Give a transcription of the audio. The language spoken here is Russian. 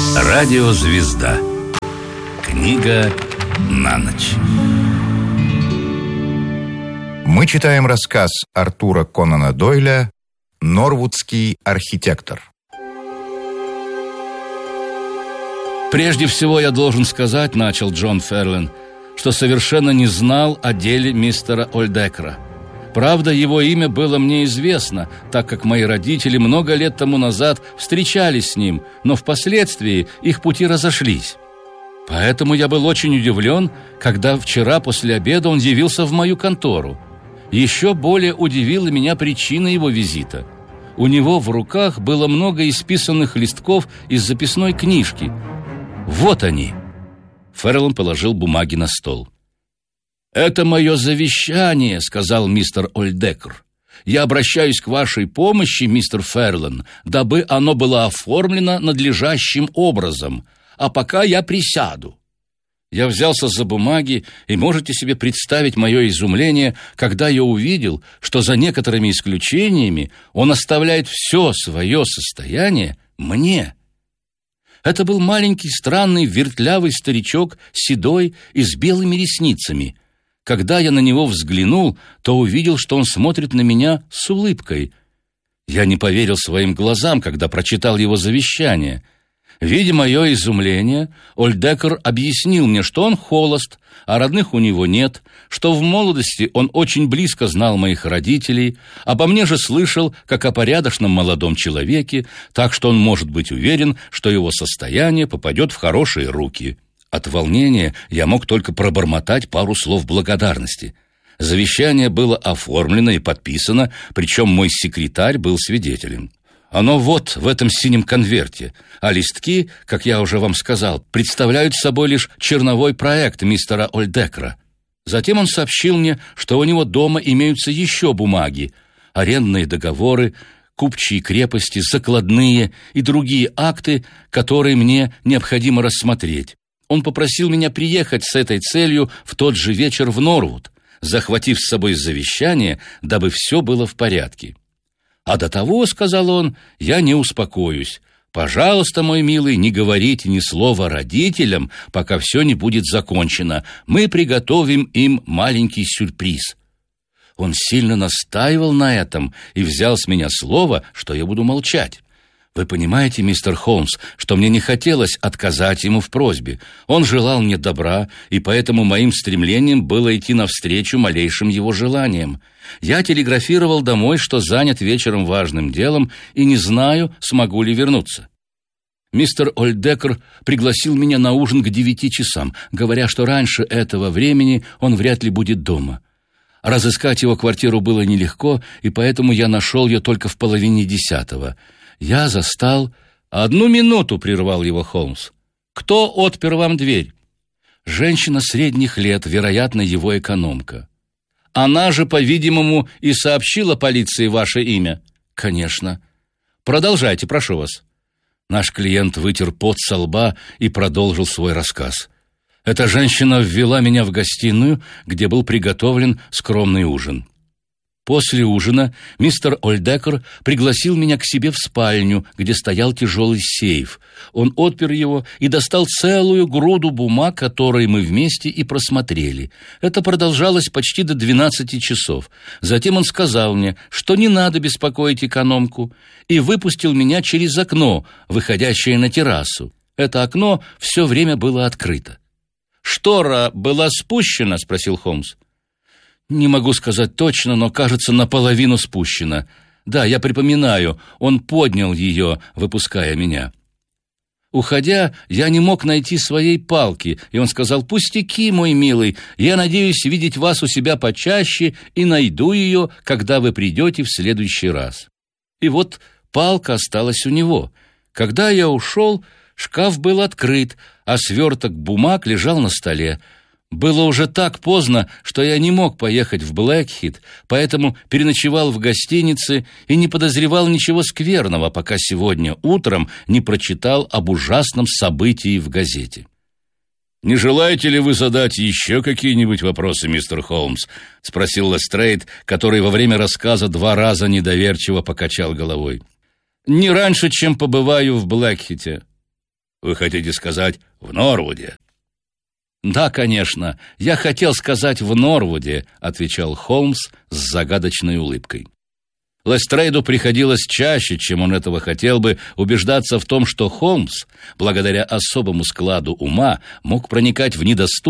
Радиозвезда. Книга на ночь. Мы читаем рассказ Артура Конана Дойля «Норвудский архитектор». «Прежде всего я должен сказать, — начал Джон Ферлин, — что совершенно не знал о деле мистера Ольдекера. Правда, его имя было мне известно, так как мои родители много лет тому назад встречались с ним, но впоследствии их пути разошлись. Поэтому я был очень удивлен, когда вчера после обеда он явился в мою контору. Еще более удивила меня причина его визита. У него в руках было много исписанных листков из записной книжки. Вот они!» Ферлин положил бумаги на стол. «Это мое завещание», — сказал мистер Ольдекер. «Я обращаюсь к вашей помощи, мистер Ферлин, дабы оно было оформлено надлежащим образом. А пока я присяду». Я взялся за бумаги, и можете себе представить мое изумление, когда я увидел, что за некоторыми исключениями он оставляет все свое состояние мне. Это был маленький, странный, вертлявый старичок, седой и с белыми ресницами. Когда я на него взглянул, то увидел, что он смотрит на меня с улыбкой. Я не поверил своим глазам, когда прочитал его завещание. Видя мое изумление, Ольдекер объяснил мне, что он холост, а родных у него нет, что в молодости он очень близко знал моих родителей, обо мне же слышал, как о порядочном молодом человеке, так что он может быть уверен, что его состояние попадет в хорошие руки. От волнения я мог только пробормотать пару слов благодарности. Завещание было оформлено и подписано, причем мой секретарь был свидетелем. Оно вот в этом синем конверте, а листки, как я уже вам сказал, представляют собой лишь черновой проект мистера Ольдекера. Затем он сообщил мне, что у него дома имеются еще бумаги, арендные договоры, купчие крепости, закладные и другие акты, которые мне необходимо рассмотреть. Он попросил меня приехать с этой целью в тот же вечер в Норвуд, захватив с собой завещание, дабы все было в порядке. «А до того, — сказал он, — я не успокоюсь. Пожалуйста, мой милый, не говорите ни слова родителям, пока все не будет закончено. Мы приготовим им маленький сюрприз». Он сильно настаивал на этом и взял с меня слово, что я буду молчать. Вы понимаете, мистер Холмс, что мне не хотелось отказать ему в просьбе. Он желал мне добра, и поэтому моим стремлением было идти навстречу малейшим его желаниям. Я телеграфировал домой, что занят вечером важным делом и не знаю, смогу ли вернуться. Мистер Ольдекер пригласил меня на ужин к 9 часам, говоря, что раньше этого времени он вряд ли будет дома. Разыскать его квартиру было нелегко, и поэтому я нашел ее только в 9:30. Я застал... «Одну минуту!» — прервал его Холмс. «Кто отпер вам дверь?» «Женщина средних лет, вероятно, его экономка». «Она же, по-видимому, и сообщила полиции ваше имя?» «Конечно». «Продолжайте, прошу вас». Наш клиент вытер пот со лба и продолжил свой рассказ. «Эта женщина ввела меня в гостиную, где был приготовлен скромный ужин. После ужина мистер Ольдекер пригласил меня к себе в спальню, где стоял тяжелый сейф. Он отпер его и достал целую груду бумаг, которые мы вместе и просмотрели. Это продолжалось почти до 12 часов. Затем он сказал мне, что не надо беспокоить экономку, и выпустил меня через окно, выходящее на террасу. Это окно все время было открыто. «Штора была спущена?» — спросил Холмс. «Не могу сказать точно, но, кажется, наполовину спущена. Да, я припоминаю, он поднял ее, выпуская меня. Уходя, я не мог найти своей палки, и он сказал: «Пустяки, мой милый, я надеюсь видеть вас у себя почаще и найду ее, когда вы придете в следующий раз». И вот палка осталась у него. Когда я ушел, шкаф был открыт, а сверток бумаг лежал на столе. Было уже так поздно, что я не мог поехать в Блэкхит, поэтому переночевал в гостинице и не подозревал ничего скверного, пока сегодня утром не прочитал об ужасном событии в газете. «Не желаете ли вы задать еще какие-нибудь вопросы, мистер Холмс?» — спросил Лестрейд, который во время рассказа 2 раза недоверчиво покачал головой. «Не раньше, чем побываю в Блэкхите». Вы хотите сказать в Норвуде? «Да, конечно, я хотел сказать в Норвуде», — отвечал Холмс с загадочной улыбкой. Лестрейду приходилось чаще, чем он этого хотел бы, убеждаться в том, что Холмс, благодаря особому складу ума, мог проникать в недоступные